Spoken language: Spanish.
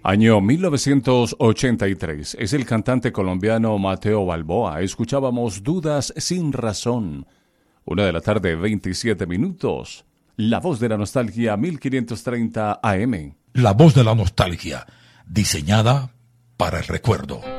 Año 1983. Es el cantante colombiano Mateo Balboa. Escuchábamos Dudas sin razón. 1 de la tarde, 27 minutos. La voz de la nostalgia, 1530 AM. La voz de la nostalgia, diseñada para el recuerdo.